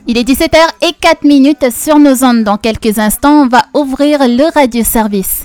Il est 17h04 sur nos ondes. Dans quelques instants, on va ouvrir le radioservice.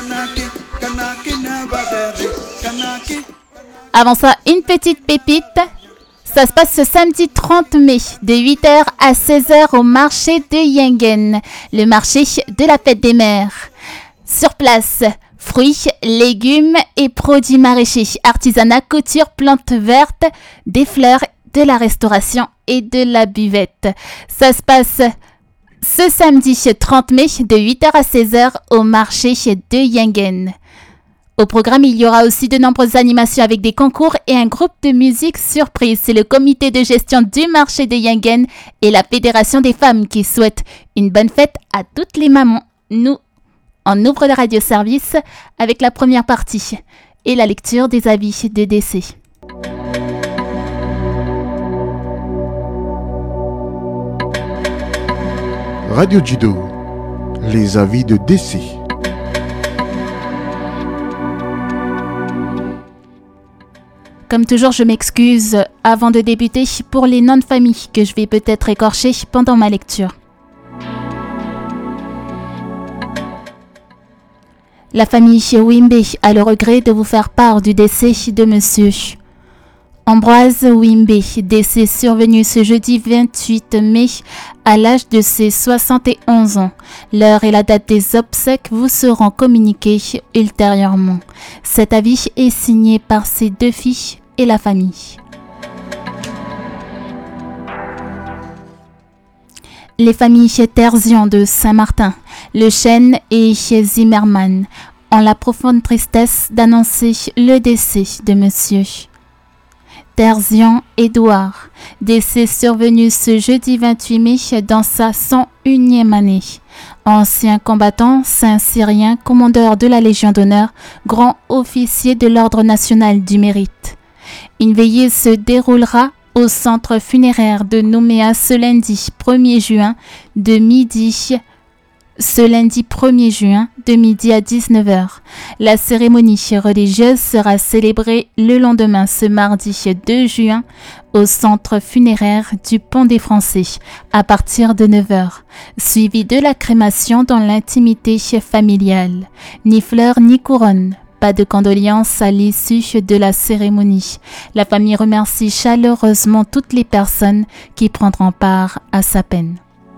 Avant ça, une petite pépite. Ça se passe ce samedi 30 mai, de 8h à 16h au marché de Yengen, le marché de la fête des mères. Sur place, fruits, légumes et produits maraîchers, artisanat, couture, plantes vertes, des fleurs, de la restauration et de la buvette. Ça se passe ce samedi 30 mai de 8h à 16h au marché de Yengen. Au programme, il y aura aussi de nombreuses animations avec des concours et un groupe de musique surprise. C'est le comité de gestion du marché de Yengen et la Fédération des femmes qui souhaitent une bonne fête à toutes les mamans. Nous, on ouvre le radioservice avec la première partie et la lecture des avis de décès. Radio Judo, les avis de décès. Comme toujours, je m'excuse avant de débuter pour les noms de famille que je vais peut-être écorcher pendant ma lecture. La famille Wimbe a le regret de vous faire part du décès de monsieur Ambroise Wimbe, décès survenu ce jeudi 28 mai à l'âge de ses 71 ans. L'heure et la date des obsèques vous seront communiquées ultérieurement. Cet avis est signé par ses 2 filles et la famille. Les familles Terzian de Saint-Martin, Le Chêne et Zimmermann ont la profonde tristesse d'annoncer le décès de monsieur Terzian Édouard, décès survenu ce jeudi 28 mai dans sa 101e année. Ancien combattant, saint syrien, commandeur de la Légion d'honneur, grand officier de l'Ordre national du mérite. Une veillée se déroulera au centre funéraire de Nouméa ce lundi 1er juin de midi à 19h. La cérémonie religieuse sera célébrée le lendemain, ce mardi 2 juin, au centre funéraire du Pont des Français, à partir de 9h, suivi de la crémation dans l'intimité familiale. Ni fleurs ni couronne. Pas de condoléances à l'issue de la cérémonie. La famille remercie chaleureusement toutes les personnes qui prendront part à sa peine.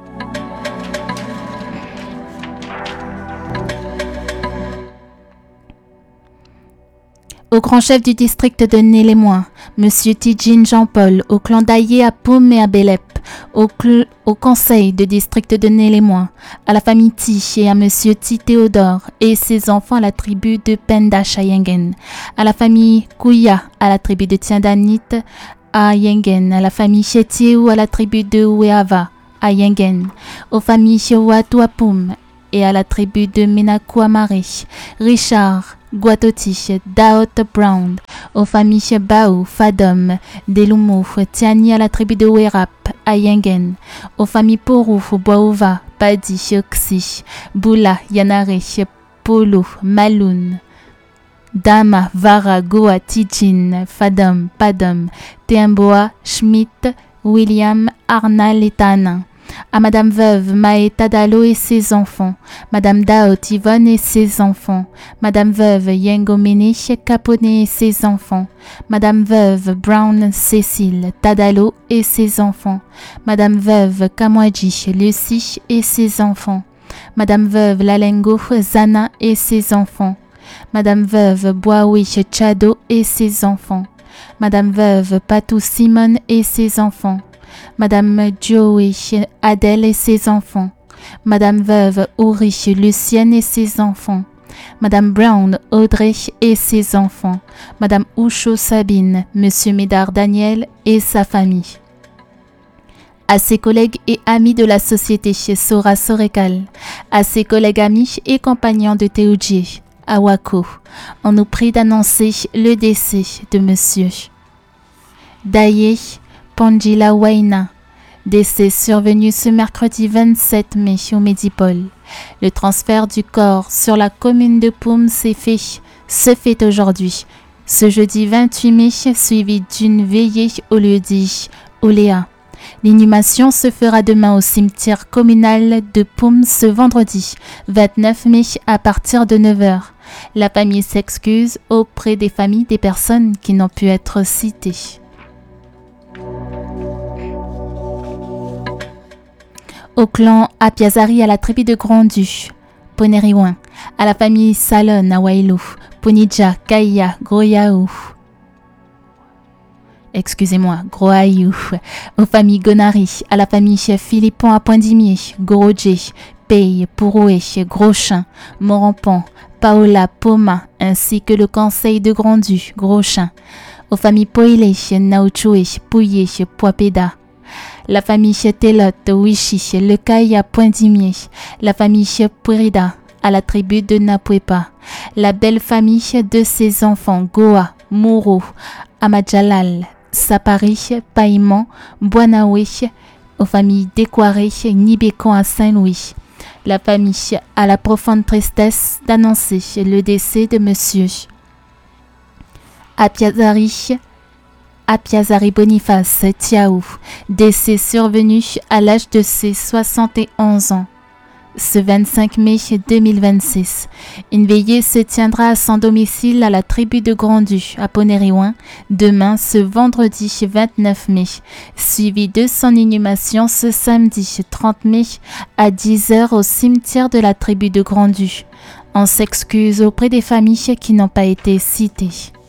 Au grand chef du district de Né-les-Moines, M. Tidjine Jean-Paul, au clan Daillé à Poum et à Bélep, au conseil de district de Né-les-Moines, à la famille Ti et à M. Ti Théodore et ses enfants à la tribu de Pendache à Yengen, à la famille Kouya à la tribu de Tiendanit à Yengen, à la famille Chetieou à la tribu de Ouéava à Yengen, aux familles Ouatouapoum et à la tribu de Menakouamare, Richard Guatoti, Daot Brown, aux familles Baou, Fadom, Delumo, Tiani à la tribu de Werap, à Yengen, aux familles Porou, Boaouva, Padi, Oxy, Boula, Yanare, Polo, Maloun, Dama, Vara, Goa, Tidjin, Fadom, Padom, Teamboa, Schmidt, William, Arnal et Tanin. À Madame Veuve, Maë Tadalo et ses enfants, Madame Daot, Yvonne et ses enfants, Madame Veuve, Yengomene, Capone et ses enfants, Madame Veuve, Brown, Cécile, Tadalo et ses enfants, Madame Veuve, Kamwadji, Lucie et ses enfants, Madame Veuve, Lalengo, Zana et ses enfants, Madame Veuve, Boaoui, Chado et ses enfants, Madame Veuve, Patou Simone et ses enfants, Madame Joey, Adèle et ses enfants, Madame Veuve, Ulrich, Lucienne et ses enfants, Madame Brown, Audrey et ses enfants, Madame Oucho, Sabine, Monsieur Médard, Daniel et sa famille. À ses collègues et amis de la société chez Sora Sorekal, à ses collègues amis et compagnons de Théoudjé, à Wako, on nous prie d'annoncer le décès de Monsieur Daye Pondjila Waina, décès survenu ce mercredi 27 mai au Médipôle. Le transfert du corps sur la commune de Poum se fait aujourd'hui, ce jeudi 28 mai, suivi d'une veillée au lieu dit Oléa. L'inhumation se fera demain au cimetière communal de Poum ce vendredi 29 mai à partir de 9h. La famille s'excuse auprès des familles des personnes qui n'ont pu être citées. Au clan Apiazari à la tribu de Grand-Du, Poneriwan, à la famille Salon à Wailu, Punija, Kaya, Groyaou. Groaïou, aux familles Gonari, à la famille Philippon à Poindimier, Gorodje, Pei, Pouroué, Groschin, Morampan, Paola, Poma, ainsi que le conseil de Grand-Du, Groschin, aux familles Poilé, Naochoué, Pouillé, Poipeda, la famille Telot, Wichi, Le Caille à Poindimier, la famille Purida, à la tribu de Napuepa, la belle famille de ses enfants, Goa, Mouro, Amadjalal, Sapari, Païman, Boanawe, aux familles Décoiré, Nibécon à Saint-Louis. La famille a la profonde tristesse d'annoncer le décès de monsieur Apiazari Boniface Tiaou, décès survenu à l'âge de ses 71 ans. Ce 25 mai 2026, une veillée se tiendra à son domicile à la tribu de Grand-Du, à Poneriwan, demain ce vendredi 29 mai, suivi de son inhumation ce samedi 30 mai à 10h au cimetière de la tribu de Grand-Du. On s'excuse auprès des familles qui n'ont pas été citées.